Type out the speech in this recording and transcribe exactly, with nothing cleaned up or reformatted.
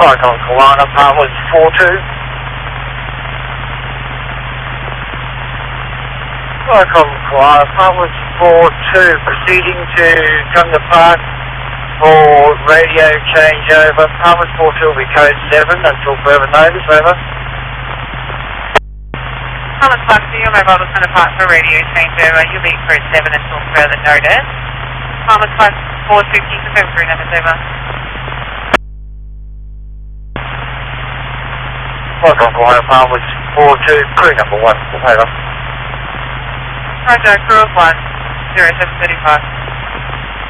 Icon Koala, Palmer's four two. Icon Koala, Palmer's four two, proceeding to Gunga Park for radio changeover. Palmer's four two will be code seven until further notice, over. Palmer's five two, your mobile is going to park for radio changeover. You'll be code seven until further notice. Palmer's five four two, can you confirm crew numbers, over? Icon Koala, Palmer's four two, crew number one, over. Roger, crew of one, zero seven thirty-five.